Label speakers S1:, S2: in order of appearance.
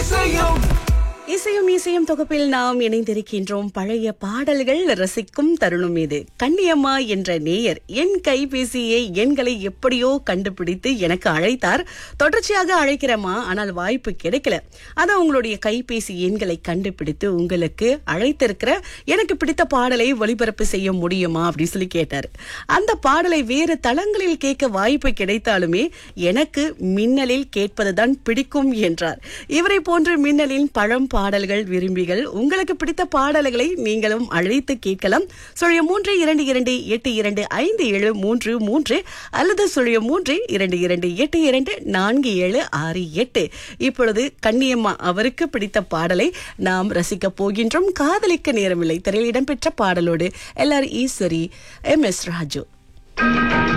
S1: இசையும் இசையும் தொகுப்பில் நாம் இணைந்திருக்கின்றோம். பழைய பாடல்கள் ரசிக்கும் தருணம் இது. கண்ணியம்மா என்ற நேயர் என் கைபேசியை எண்களை எப்படியோ கண்டுபிடித்து எனக்கு அழைத்தார். தொடர்ச்சியாக அழைக்கிறேமா, ஆனால் வாய்ப்பு கிடைக்கல. அதான் உங்களுடைய கைபேசி எண்களை கண்டுபிடித்து உங்களுக்கு அழைத்திருக்கிற எனக்கு பிடித்த பாடலை ஒளிபரப்பு செய்ய முடியுமா அப்படின்னு சொல்லி கேட்டார். அந்த பாடலை வேறு தளங்களில் கேட்க வாய்ப்பு கிடைத்தாலுமே எனக்கு மின்னலில் கேட்பதுதான் பிடிக்கும் என்றார். இவரை போன்று மின்னலின் பழம் பாடல்கள் விரும்பிகள் உங்களுக்கு பிடித்த பாடல்களை நீங்களும் அழைத்து கேட்கலாம். 322282573 அல்லது 322824748. இப்பொழுது கண்ணியம்மா அவருக்கு பிடித்த பாடலை நாம் ரசிக்க போகின்றோம். காதலிக்க நேரமில்லை திரையில் இடம்பெற்ற பாடலோடு LR ஈஸ்வரி, MS ராஜு.